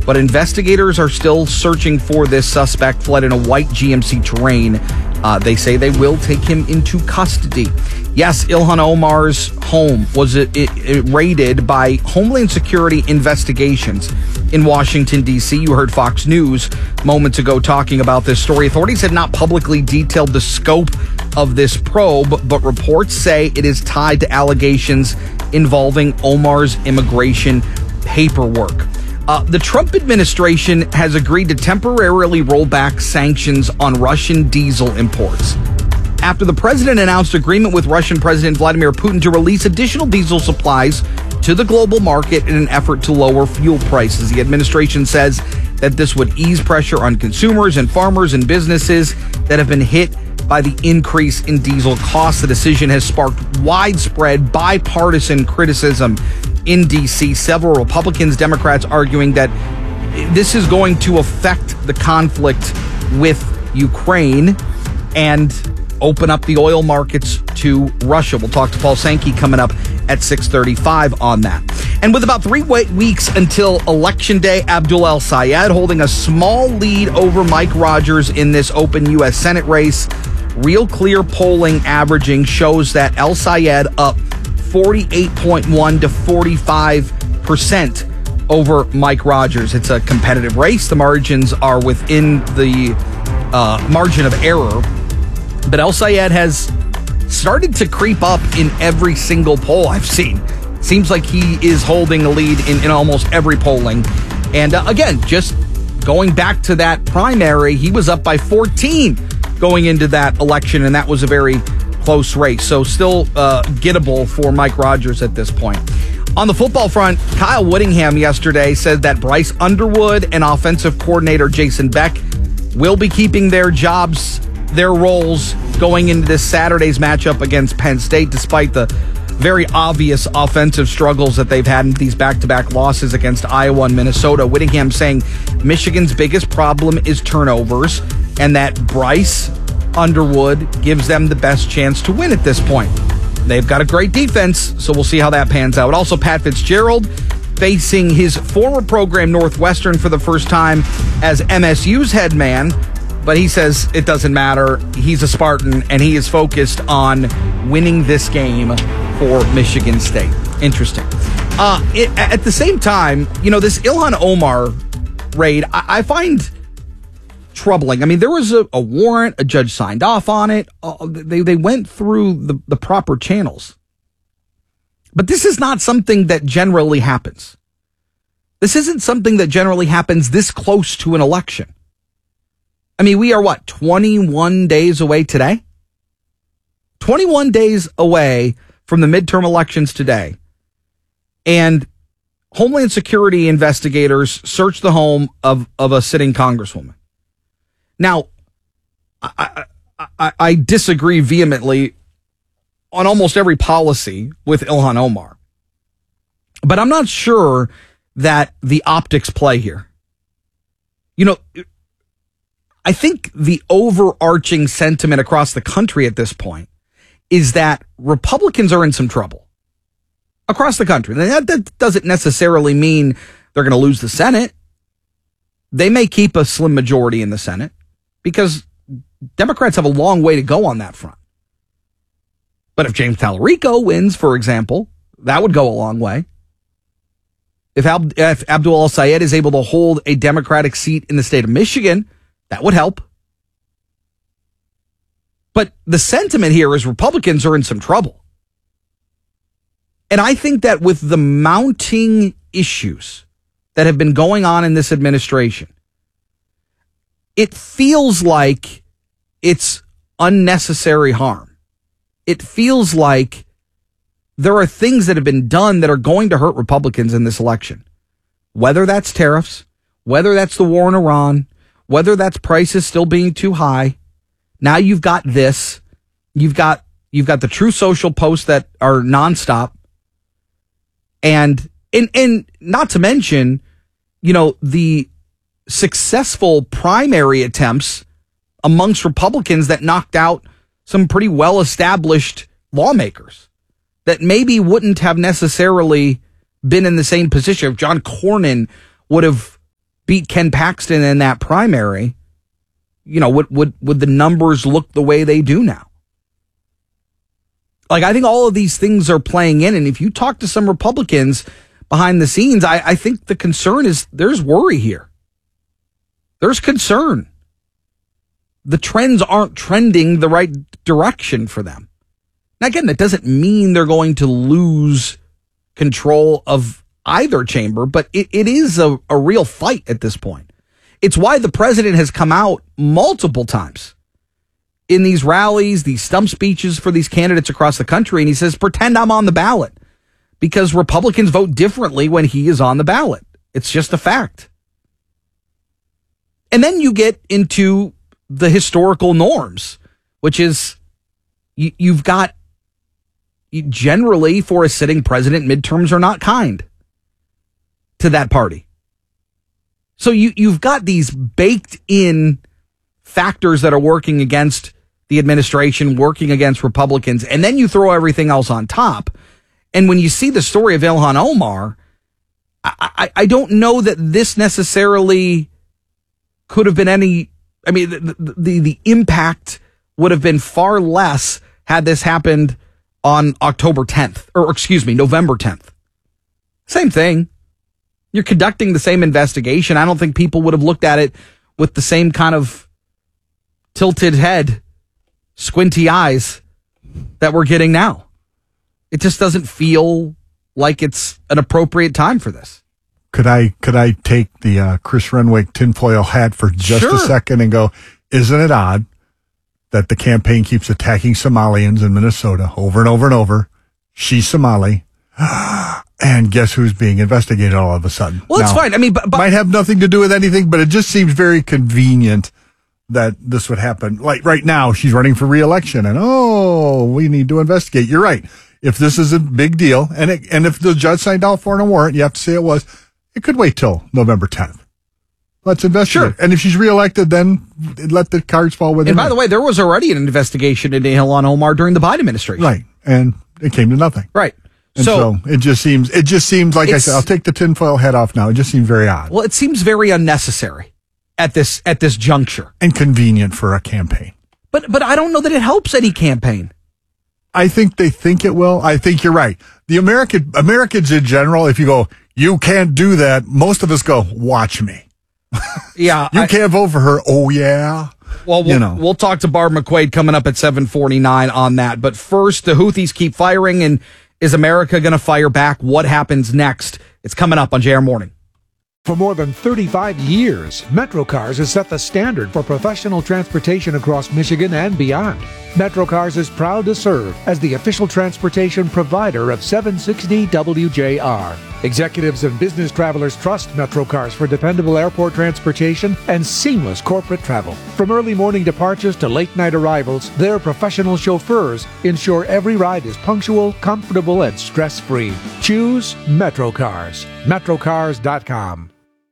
but investigators are still searching for this suspect. Fled in a white GMC Terrain. They say they will take him into custody. Yes, Ilhan Omar's home was raided by Homeland Security investigations in Washington, D.C. You heard Fox News moments ago talking about this story. Authorities had not publicly detailed the scope of this probe, but reports say it is tied to allegations involving Omar's immigration paperwork. The Trump administration has agreed to temporarily roll back sanctions on Russian diesel imports after the president announced agreement with Russian President Vladimir Putin to release additional diesel supplies to the global market in an effort to lower fuel prices. The administration says that this would ease pressure on consumers and farmers and businesses that have been hit by the increase in diesel costs. The decision has sparked widespread bipartisan criticism in D.C. Several Republicans, Democrats arguing that this is going to affect the conflict with Ukraine and open up the oil markets to Russia. We'll talk to Paul Sankey coming up at 6:35 on that. And with about 3 weeks until Election Day, Abdul El-Sayed holding a small lead over Mike Rogers in this open U.S. Senate race. Real Clear polling averaging shows that El-Sayed up 48.1 to 45% over Mike Rogers. It's a competitive race. The margins are within the margin of error. But El-Sayed has started to creep up in every single poll I've seen. Seems like he is holding a lead in almost every polling. And again, just going back to that primary, he was up by 14 going into that election, and that was a very close race. So still gettable for Mike Rogers at this point. On the football front, Kyle Whittingham yesterday said that Bryce Underwood and offensive coordinator Jason Beck will be keeping their jobs, their roles going into this Saturday's matchup against Penn State, despite the very obvious offensive struggles that they've had in these back-to-back losses against Iowa and Minnesota. Whittingham saying Michigan's biggest problem is turnovers and that Bryce Underwood gives them the best chance to win at this point. They've got a great defense, so we'll see how that pans out. Also, Pat Fitzgerald facing his former program Northwestern for the first time as MSU's head man, but he says it doesn't matter. He's a Spartan, and he is focused on winning this game for Michigan State. Interesting. At the same time, this Ilhan Omar raid, I find troubling. I mean, there was a warrant, a judge signed off on it. They went through the proper channels. But this is not something that generally happens. This isn't something that generally happens this close to an election. I mean, we are 21 days away today? 21 days away from the midterm elections today. And Homeland Security investigators searched the home of a sitting congresswoman. Now, I disagree vehemently on almost every policy with Ilhan Omar, but I'm not sure that the optics play here. I think the overarching sentiment across the country at this point is that Republicans are in some trouble across the country. That doesn't necessarily mean they're going to lose the Senate. They may keep a slim majority in the Senate because Democrats have a long way to go on that front. But if James Tallarico wins, for example, that would go a long way. If Abdul El-Sayed is able to hold a Democratic seat in the state of Michigan, that would help. But the sentiment here is Republicans are in some trouble. And I think that with the mounting issues that have been going on in this administration, it feels like it's unnecessary harm. It feels like there are things that have been done that are going to hurt Republicans in this election. Whether that's tariffs, whether that's the war in Iran, whether that's prices still being too high. Now you've got this. You've got the True Social posts that are nonstop. And not to mention, the successful primary attempts amongst Republicans that knocked out some pretty well-established lawmakers that maybe wouldn't have necessarily been in the same position if John Cornyn would have beat Ken Paxton in that primary, would the numbers look the way they do now? Like, I think all of these things are playing in. And if you talk to some Republicans behind the scenes, I think the concern is there's worry here. There's concern. The trends aren't trending the right direction for them. Now, again, that doesn't mean they're going to lose control of either chamber, but it is a real fight at this point. It's why the president has come out multiple times in these rallies, these stump speeches for these candidates across the country, and he says, pretend I'm on the ballot, because Republicans vote differently when he is on the ballot. It's just a fact. And then you get into the historical norms, which is you've got, generally for a sitting president, midterms are not kind to that party. So you've got these baked in factors that are working against the administration, working against Republicans, and then you throw everything else on top. And when you see the story of Ilhan Omar, I don't know that this necessarily could have been any. I mean, the impact would have been far less had this happened on November 10th. Same thing. You're conducting the same investigation. I don't think people would have looked at it with the same kind of tilted head, squinty eyes that we're getting now. It just doesn't feel like it's an appropriate time for this. Could I take the Chris Renwick tinfoil hat for just a second and go, isn't it odd that the campaign keeps attacking Somalians in Minnesota over and over and over? She's Somali. And guess who's being investigated all of a sudden? Well, it's fine. I mean, but might have nothing to do with anything, but it just seems very convenient that this would happen. Like right now, she's running for re-election, and we need to investigate. You're right. If this is a big deal, and if the judge signed out for a warrant, you have to say it was. It could wait till November 10th. Let's investigate. Sure. And if she's reelected, then let the cards fall where they may. And by the way, there was already an investigation into Ilhan Omar during the Biden administration. Right. And it came to nothing. Right. And so it just seems like I said, I'll take the tinfoil hat off now. It just seems very odd. Well, it seems very unnecessary at this juncture. And convenient for a campaign. But I don't know that it helps any campaign. I think they think it will. I think you're right. The Americans in general, if you go, you can't do that, most of us go, watch me. Yeah. You can't vote for her. Oh, yeah. Well, we'll talk to Barb McQuaid coming up at 7:49 on that. But first, the Houthis keep firing, and is America going to fire back? What happens next? It's coming up on JR Morning. For more than 35 years, MetroCars has set the standard for professional transportation across Michigan and beyond. MetroCars is proud to serve as the official transportation provider of 760 WJR. Executives and business travelers trust MetroCars for dependable airport transportation and seamless corporate travel. From early morning departures to late night arrivals, their professional chauffeurs ensure every ride is punctual, comfortable, and stress-free. Choose MetroCars. MetroCars.com.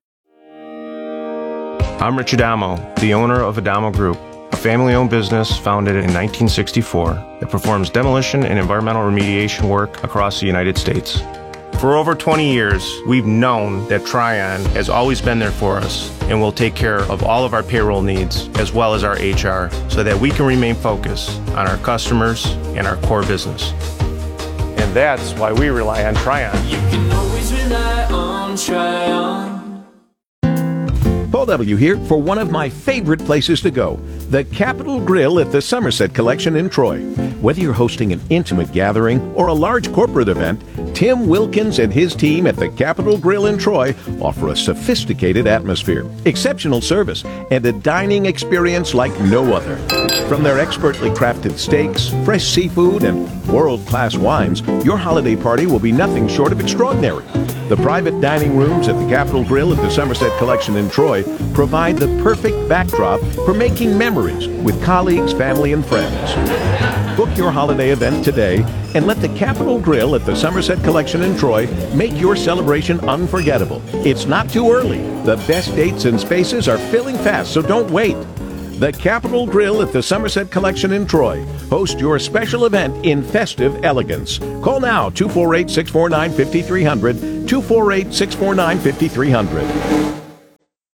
I'm Rich Adamo, the owner of Adamo Group, a family-owned business founded in 1964 that performs demolition and environmental remediation work across the United States. For over 20 years, we've known that Tryon has always been there for us and will take care of all of our payroll needs as well as our HR so that we can remain focused on our customers and our core business. And that's why we rely on Tryon. You can always rely on Tryon. Paul W. here for one of my favorite places to go, the Capitol Grill at the Somerset Collection in Troy. Whether you're hosting an intimate gathering or a large corporate event, Tim Wilkins and his team at the Capitol Grill in Troy offer a sophisticated atmosphere, exceptional service, and a dining experience like no other. From their expertly crafted steaks, fresh seafood, and world-class wines, your holiday party will be nothing short of extraordinary. The private dining rooms at the Capitol Grill at the Somerset Collection in Troy provide the perfect backdrop for making memories with colleagues, family, and friends. Book your holiday event today and let the Capitol Grill at the Somerset Collection in Troy make your celebration unforgettable. It's not too early. The best dates and spaces are filling fast, so don't wait. The Capitol Grill at the Somerset Collection in Troy. Host your special event in festive elegance. Call now, 248-649-5300, 248-649-5300.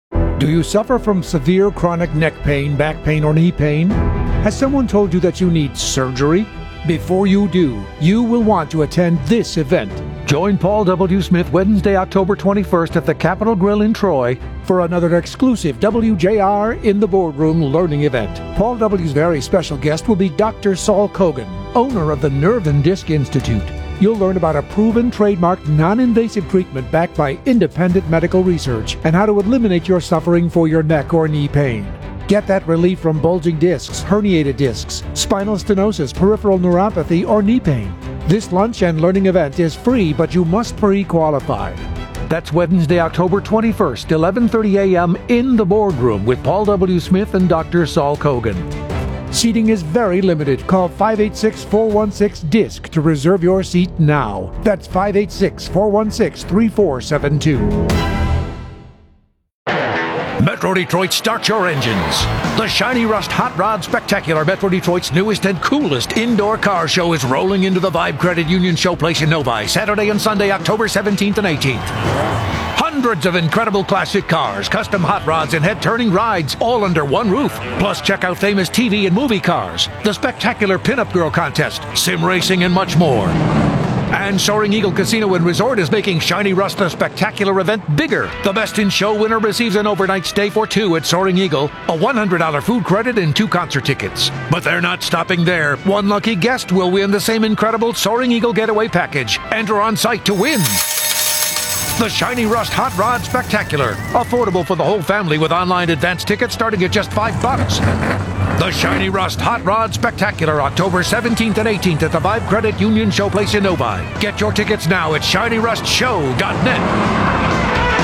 Do you suffer from severe chronic neck pain, back pain, or knee pain? Has someone told you that you need surgery? Before you do, you will want to attend this event. Join Paul W. Smith Wednesday, October 21st at the Capitol Grill in Troy for another exclusive WJR in the Boardroom learning event. Paul W.'s very special guest will be Dr. Saul Kogan, owner of the Nerve and Disc Institute. You'll learn about a proven, trademarked, non-invasive treatment backed by independent medical research and how to eliminate your suffering for your neck or knee pain. Get that relief from bulging discs, herniated discs, spinal stenosis, peripheral neuropathy, or knee pain. This lunch and learning event is free, but you must pre-qualify. That's Wednesday, October 21st, 11:30 a.m. in the Boardroom with Paul W. Smith and Dr. Saul Kogan. Seating is very limited. Call 586-416-DISC to reserve your seat now. That's 586-416-3472. Metro Detroit, start your engines. The Shiny Rust Hot Rod Spectacular, Metro Detroit's newest and coolest indoor car show, is rolling into the Vibe Credit Union Showplace in Novi, Saturday and Sunday, October 17th and 18th. Hundreds of incredible classic cars, custom hot rods, and head-turning rides, all under one roof. Plus, check out famous TV and movie cars, the spectacular Pinup Girl Contest, sim racing, and much more. And Soaring Eagle Casino and Resort is making Shiny Rust the Spectacular event bigger. The Best in Show winner receives an overnight stay for two at Soaring Eagle, a $100 food credit, and 2 concert tickets. But they're not stopping there. One lucky guest will win the same incredible Soaring Eagle Getaway Package. Enter on site to win. The Shiny Rust Hot Rod Spectacular. Affordable for the whole family with online advance tickets starting at just $5. The Shiny Rust Hot Rod Spectacular, October 17th and 18th at the Vibe Credit Union Showplace in Novi. Get your tickets now at ShinyRustShow.net.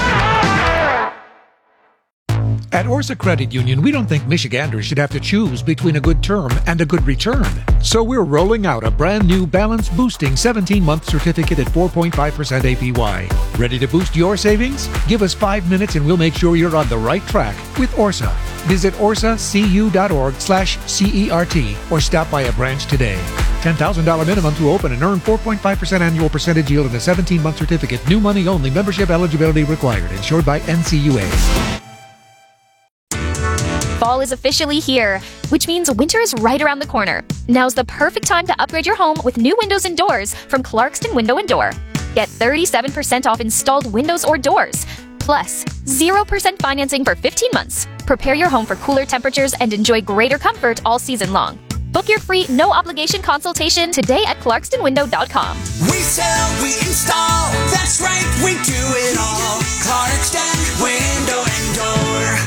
At Orsa Credit Union, we don't think Michiganders should have to choose between a good term and a good return. So we're rolling out a brand new balance boosting 17-month certificate at 4.5% APY. Ready to boost your savings? Give us 5 minutes and we'll make sure you're on the right track with Orsa. Visit orsacu.org/CERT or stop by a branch today. $10,000 minimum to open and earn 4.5% annual percentage yield in a 17-month certificate. New money only. Membership eligibility required. Insured by NCUA. Fall is officially here, which means winter is right around the corner. Now's the perfect time to upgrade your home with new windows and doors from Clarkston Window and Door. Get 37% off installed windows or doors, plus 0% financing for 15 months. Prepare your home for cooler temperatures and enjoy greater comfort all season long. Book your free, no-obligation consultation today at ClarkstonWindow.com. We sell, we install, that's right, we do it all. Clarkston Window and Door.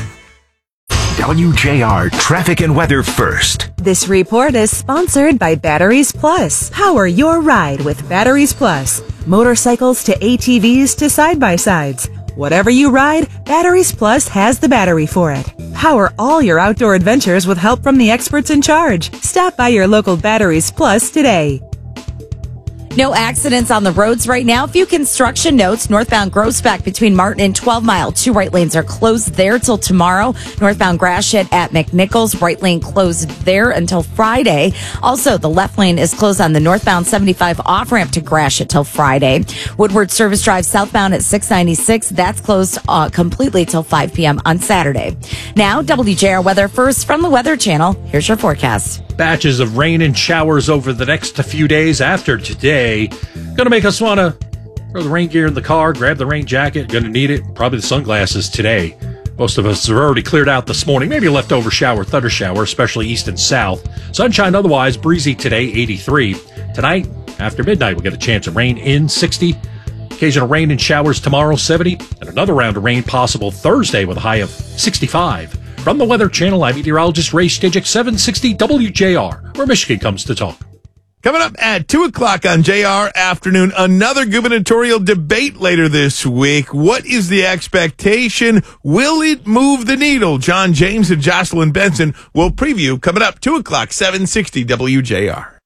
WJR Traffic and Weather First. This report is sponsored by Batteries Plus. Power your ride with Batteries Plus. Motorcycles to ATVs to side-by-sides. Whatever you ride, Batteries Plus has the battery for it. Power all your outdoor adventures with help from the experts in charge. Stop by your local Batteries Plus today. No accidents on the roads right now. Few construction notes. Northbound Groesbeck between Martin and 12 Mile. 2 right lanes are closed there till tomorrow. Northbound Gratiot at McNichols. Right lane closed there until Friday. Also, the left lane is closed on the northbound 75 off-ramp to Gratiot till Friday. Woodward Service Drive southbound at 696. That's closed completely till 5 p.m. on Saturday. Now, WJR Weather First from the Weather Channel. Here's your forecast. Batches of rain and showers over the next few days after today. Going to make us want to throw the rain gear in the car, grab the rain jacket. Going to need it. Probably the sunglasses today. Most of us have already cleared out this morning. Maybe a leftover shower, thunder shower, especially east and south. Sunshine otherwise, breezy today, 83. Tonight, after midnight, we'll get a chance of rain in 60. Occasional rain and showers tomorrow, 70. And another round of rain possible Thursday with a high of 65. From the Weather Channel, I'm meteorologist Ray Stijik, 760 WJR, where Michigan comes to talk. Coming up at 2 o'clock on JR Afternoon, another gubernatorial debate later this week. What is the expectation? Will it move the needle? John James and Jocelyn Benson will preview coming up 2 o'clock, 760 WJR.